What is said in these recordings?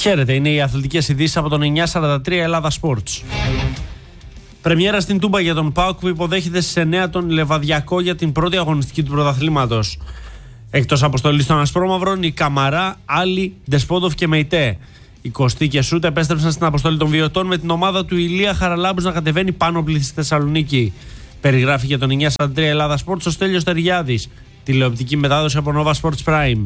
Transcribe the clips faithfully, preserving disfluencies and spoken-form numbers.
Χαίρετε, είναι οι αθλητικές ειδήσεις από τον εννιακόσια σαράντα τρία Ελλάδα Sports. Πρεμιέρα στην Τούμπα για τον ΠΑΟΚ που υποδέχεται στις εννέα τον Λεβαδιακό για την πρώτη αγωνιστική του πρωταθλήματος. Εκτός αποστολής των Ασπρόμαυρων, η Καμαρά, Άλλη, Ντεσπότοφ και Μεϊτέ. Οι Κωστή και Σούτ επέστρεψαν στην αποστολή των Βιωτών με την ομάδα του Ηλία Χαραλάμπους να κατεβαίνει πάνω πλήθη στη Θεσσαλονίκη. Περιγράφει για τον εννιακόσια σαράντα τρία Ελλάδα Sports ο Στέλιος Τεριάδης. Τηλεοπτική μετάδοση από Nova Sports Prime.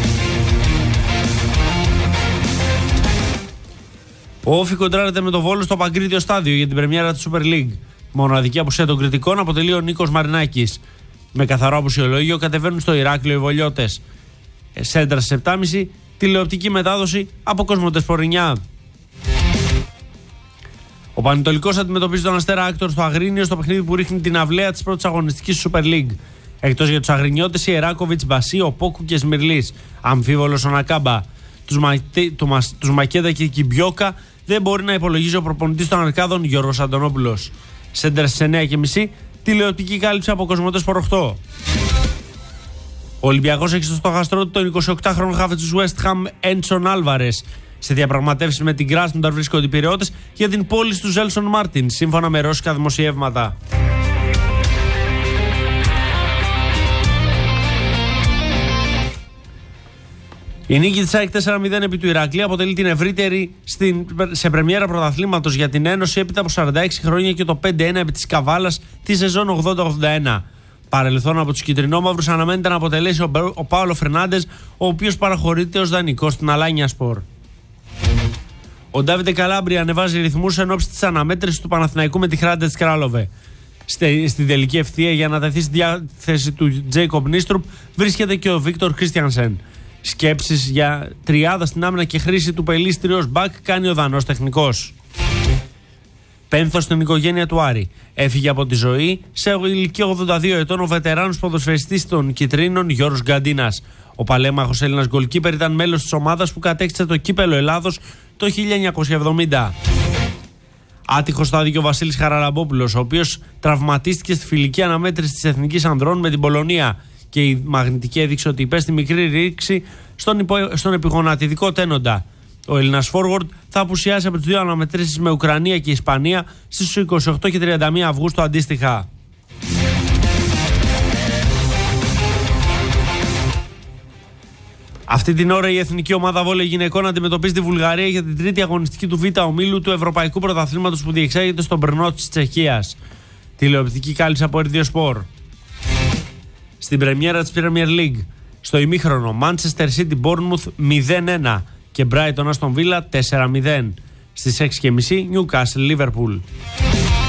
Ο Όφι κοντράρεται με το Βόλο στο Παγκρίτιο στάδιο για την πρεμιέρα της Super League. Μοναδική απουσία των κριτικών αποτελεί ο Νίκος Μαρινάκης. Με καθαρό απουσιολόγιο κατεβαίνουν στο Ηράκλειο οι Βολιώτες. Σέντρα στις επτά και μισή, τηλεοπτική μετάδοση από Κοσμοτεσπορ εννιά. Ο Πανετολικός αντιμετωπίζει τον Αστέρα Άκτορ στο Αγρίνιο στο παιχνίδι που ρίχνει την αυλαία της πρώτης αγωνιστικής Super League. Εκτός για τους Αγρινιώτες, η Εράκοβιτς, Μπασί, ο Πόκου και Σμυρλής. Αμφίβολος ο Νακάμπα. Τους, Μα... τους Μακέτα και Κιμπιόκα δεν μπορεί να υπολογίζει ο προπονητής των Αρκάδων Γιώργος Αντωνόπουλος. Σέντρα στις εννέα και μισή, τηλεοπτική κάλυψη από Κοσμοτέσπορ οκτώ. Ο Ολυμπιακός έχει στο στόχαστρό του τον εικοσιοκτάχρονο χάφετ του West Ham Έντσον Άλβαρες. Σε διαπραγματεύσεις με την Κράσνονταρ βρίσκονται οι Πειραιώτες για την πώληση του Ζέλσον Μάρτιν, σύμφωνα με ρώσικα δημοσιεύματα. Η νίκη της ΑΕΚ τέσσερα μηδέν επί του Ηρακλή αποτελεί την ευρύτερη στην, σε πρεμιέρα πρωταθλήματος για την Ένωση έπειτα από σαράντα έξι χρόνια και το πέντε ένα επί της Καβάλας τη σεζόν ογδόντα ογδόντα ένα. Παρελθόν από τους κυτρινόμαυρους αναμένεται να αποτελέσει ο, ο Πάολο Φερνάντες, ο οποίος παραχωρείται ως δανεικός στην Αλάνια Σπορ. Ο Ντάβιντε Καλάμπρια ανεβάζει ρυθμούς εν ώψη της αναμέτρησης του Παναθηναϊκού με τη Hrádec Králové. Στην τελική ευθεία για να τεθεί στη διάθεση του Τζέικομπ Νίστρουπ βρίσκεται και ο Βίκτορ Κρίστιανσεν. Σκέψεις για τριάδα στην άμυνα και χρήση του Πελίστρη ως μπακ κάνει ο Δανός τεχνικός. Πένθος στην οικογένεια του Άρη. Έφυγε από τη ζωή σε ηλικία ογδόντα δύο ετών ο βετεράνος ποδοσφαιριστής των Κιτρίνων Γιώργος Γκαντίνας. Ο παλέμαχος Έλληνας γκολκίπερ ήταν μέλος της ομάδας που κατέκτησε το κύπελο Ελλάδος το χίλια εννιακόσια εβδομήντα. Άτυχο στάδιο ο Βασίλης Χαραλαμπόπουλος, ο οποίος τραυματίστηκε στη φιλική αναμέτρηση της Εθνικής Ανδρών με την Πολωνία και η μαγνητική έδειξε ότι υπέστη μικρή ρήξη στον, υπο... στον επιγονατιδικό τένοντα. Ο Έλληνας forward θα απουσιάσει από τις δύο αναμετρήσεις με Ουκρανία και Ισπανία στις είκοσι οκτώ και τριάντα μία Αυγούστου αντίστοιχα. Αυτή την ώρα η εθνική ομάδα βόλεϊ γυναικών αντιμετωπίζει τη Βουλγαρία για την τρίτη αγωνιστική του Β' ομίλου του Ευρωπαϊκού Πρωταθλήματος που διεξάγεται στον Brno της Τσεχίας. Τηλεοπτική κάλυψη από Ερδιο Σπορ. Στην πρεμιέρα της Premier League, στο ημίχρονο Manchester City Bournemouth μηδέν ένα και Brighton Aston Villa τέσσερα μηδέν. Στις έξι και μισή Newcastle Liverpool.